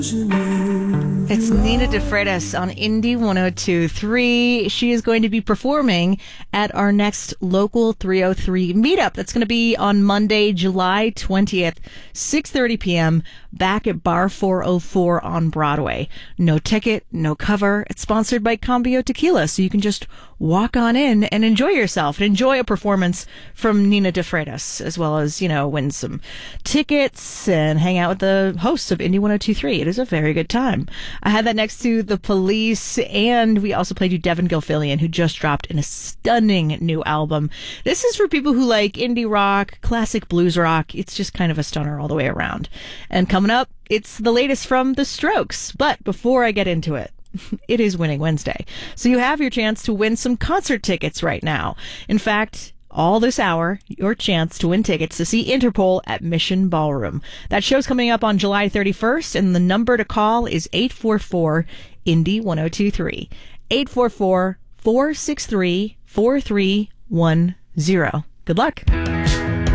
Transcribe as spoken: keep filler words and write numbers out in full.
It's Nina De Freitas on Indie one oh two point three. She is going to be performing at our next Local three oh three meetup. That's going to be on Monday, July twentieth, six thirty p.m., back at Bar four oh four on Broadway. No ticket, no cover. It's sponsored by Cambio Tequila, so you can just walk on in and enjoy yourself and enjoy a performance from Nina De Freitas, as well as, you know, win some tickets and hang out with the hosts of Indie one oh two point three. It is a very good time. I had that next to The Police, and we also played you Devin Gilfillian, who just dropped in a stunning new album. This is for people who like indie rock, classic blues rock. It's just kind of a stunner all the way around. And coming up, it's the latest from The Strokes. But before I get into it, it is Winning Wednesday. So you have your chance to win some concert tickets right now. In fact, all this hour, your chance to win tickets to see Interpol at Mission Ballroom. That show's coming up on July thirty-first, and the number to call is eight four four, Indie one oh two point three. eight four four, four six three, four three one zero. Good luck.